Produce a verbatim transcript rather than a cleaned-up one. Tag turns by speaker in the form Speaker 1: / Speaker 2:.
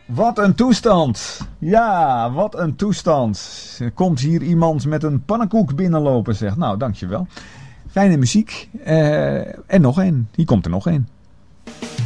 Speaker 1: Wat een toestand. Ja, wat een toestand. Er komt hier iemand met een pannenkoek binnenlopen, zegt. Nou, dankjewel. Fijne muziek. Uh, en nog één. Hier komt er nog één.